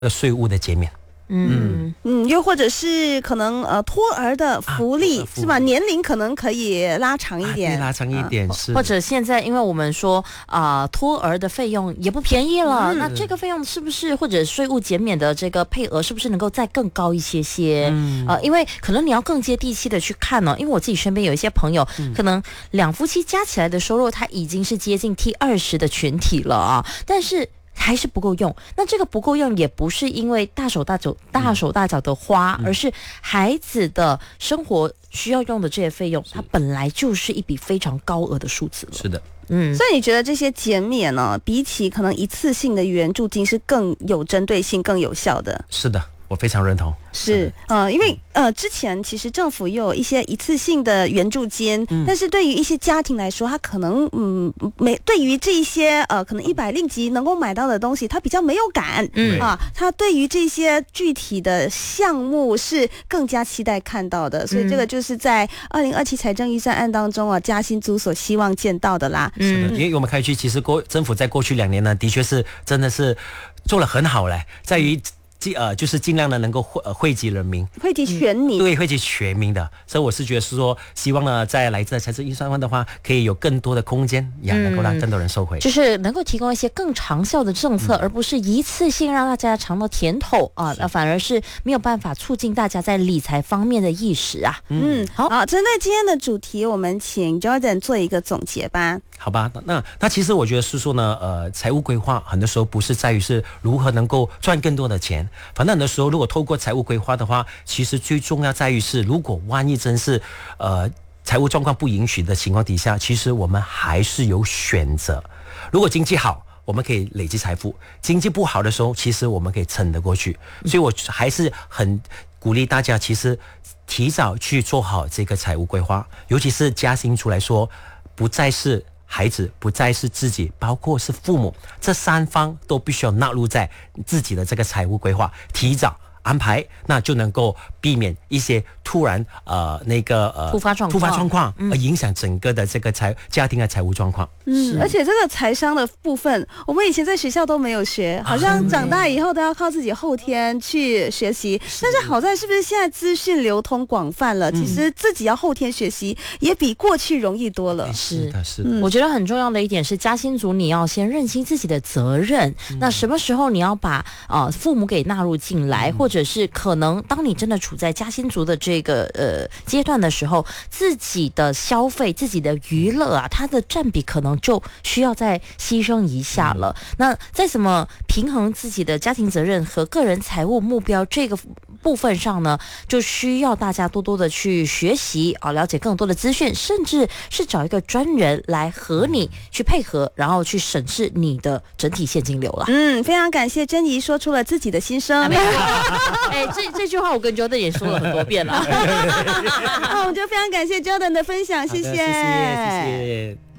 税务的减免。 又或者是可能托儿的福利、是吧？年龄可能可以拉长一点， 拉长一点是。 或者现在因为我们说托儿的费用也不便宜了，那这个费用是不是或者税务减免的这个配额是不是能够再更高一些？因为可能你要更接地气的去看因为我自己身边有一些朋友，可能两夫妻加起来的收入，他已经是接近 T20 的群体了但是还是不够用。那这个不够用也不是因为大手大脚的花，而是孩子的生活需要用的这些费用，它本来就是一笔非常高额的数字了。 是的。 所以你觉得这些减免呢，比起可能一次性的援助金是更有针对性、更有效的？ 是的，我非常认同。 是因为之前其实政府也有一些一次性的援助金，但是对于一些家庭来说，他可能对于这一些可能100令吉能够买到的东西，他比较没有感他对于这些具体的项目是更加期待看到的，所以这个就是在2027财政预算案当中嘉兴族所希望见到的啦。 是的，因为我们看去，其实政府在过去2年呢，的确是真的是做了很好嘞，在于就是尽量的能够惠及人民， 惠及全民， 对，惠及全民的。所以我是觉得是说，希望呢，在来自财政预算案的话，可以有更多的空间，能够让更多人受惠， 就是能够提供一些更长效的政策，而不是一次性让大家尝到甜头那反而是没有办法促进大家在理财方面的意识好，针对今天的主题，我们请 Jordan 做一个总结吧。 好吧，那其实我觉得是说呢，财务规划很多时候不是在于是如何能够赚更多的钱，反正很多时候如果透过财务规划的话，其实最重要在于是，如果万一真是财务状况不允许的情况底下，其实我们还是有选择。如果经济好，我们可以累积财富；经济不好的时候，其实我们可以撑得过去。所以我还是很鼓励大家，其实提早去做好这个财务规划，尤其是家庭出来说，不再是孩子，不再是自己，包括是父母，这3方都必须要纳入在自己的这个财务规划，提早安排，那就能够避免一些突然突发状况而影响整个的这个家庭的财务状况。 而且这个财商的部分，我们以前在学校都没有学，好像长大以后都要靠自己后天去学习。但是好在是不是现在资讯流通广泛了，其实自己要后天学习也比过去容易多了。 是的， 我觉得很重要的一点是，嘉兴族你要先认清自己的责任。那什么时候你要把父母给纳入进来，或者是可能当你真的处在嘉兴族的这个阶段的时候，自己的消费、自己的娱乐它的占比可能就需要再牺牲一下了。那在怎么平衡自己的家庭责任和个人财务目标这个部分上呢，就需要大家多多的去学习了解更多的资讯，甚至是找一个专人来和你去配合，然后去审视你的整体现金流了。 非常感谢珍怡说出了自己的心声。 这句话我跟 Jordan 也说了很多遍了。 好，我们就非常感谢 Jordan 的分享，谢谢。 谢谢。